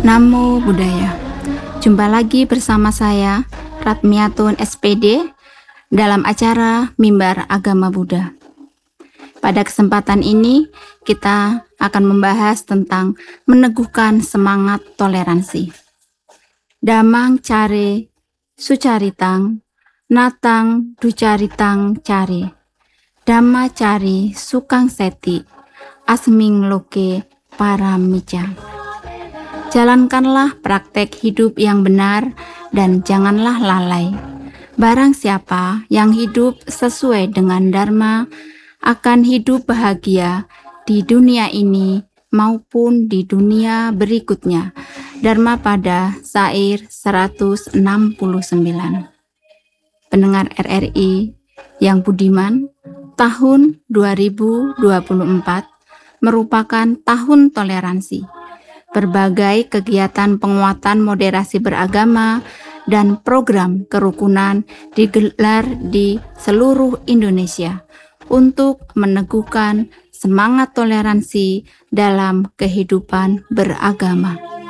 Namo Buddhaya. Jumpa lagi bersama saya, Ratmiatun SPD, dalam acara Mimbar Agama Buddha. Pada kesempatan ini, kita akan membahas tentang meneguhkan semangat toleransi. Damang care sucaritang, natang ducaritang care, dhamma cari sukang seti, asming loke paramica. Jalankanlah praktek hidup yang benar dan janganlah lalai. Barang siapa yang hidup sesuai dengan Dharma akan hidup bahagia di dunia ini maupun di dunia berikutnya. Dharmapada Syair 169. Pendengar RRI yang budiman, tahun 2024 merupakan tahun toleransi. Berbagai kegiatan penguatan moderasi beragama dan program kerukunan digelar di seluruh Indonesia untuk meneguhkan semangat toleransi dalam kehidupan beragama.